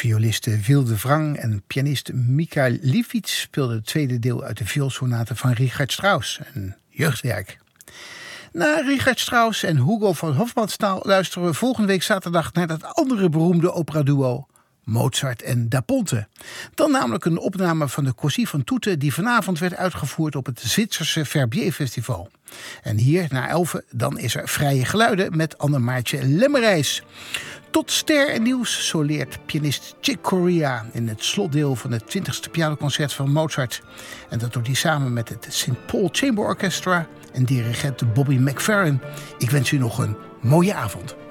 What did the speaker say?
Violiste Wilde Wrang en pianist Mikhail Lifshitz speelden het tweede deel uit de vioolsonate van Richard Strauss, een jeugdwerk. Na Richard Strauss en Hugo van Hofmannsthal luisteren we volgende week zaterdag naar dat andere beroemde operaduo, Mozart en Da Ponte. Dan namelijk een opname van de Così van Tutte die vanavond werd uitgevoerd op het Zwitserse Verbier Festival. En hier, na 11, dan is er Vrije Geluiden met Annemaartje Lemmerijs. Tot ster en nieuws, zo leert pianist Chick Corea in het slotdeel van het 20e pianoconcert van Mozart. En dat doet hij samen met het St. Paul Chamber Orchestra en dirigent Bobby McFerrin. Ik wens u nog een mooie avond.